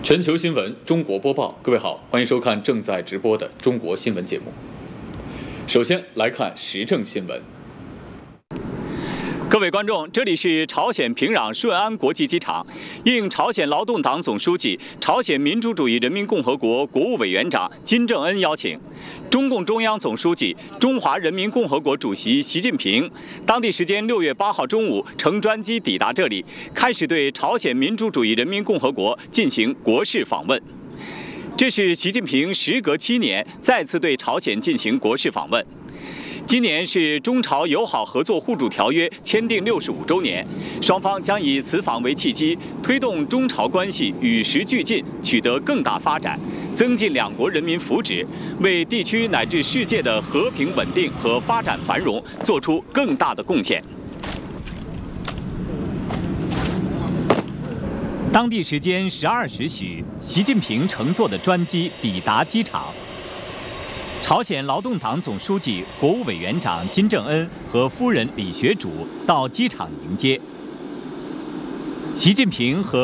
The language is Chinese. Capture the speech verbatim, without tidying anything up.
全球新闻，中国播报。各位好，欢迎收看正在直播的中国新闻节目。首先来看时政新闻。 各位观众，这里是朝鲜平壤顺安国际机场。应朝鲜劳动党总书记、朝鲜民主主义人民共和国国务委员长金正恩邀请，中共中央总书记、中华人民共和国主席习近平当地时间六月八号中午乘专机抵达这里，开始对朝鲜民主主义人民共和国进行国事访问。这是习近平时隔七年再次对朝鲜进行国事访问。今年是中朝友好合作互助条约签订六十五周年，双方将以此访为契机，推动中朝关系与时俱进，取得更大发展，增进两国人民福祉，为地区乃至世界的和平稳定和发展繁荣做出更大的贡献。当地时间十二时许，习近平乘坐的专机抵达机场。朝鲜劳动党总书记、国务委员长金正恩和夫人李学主到机场迎接。习近平和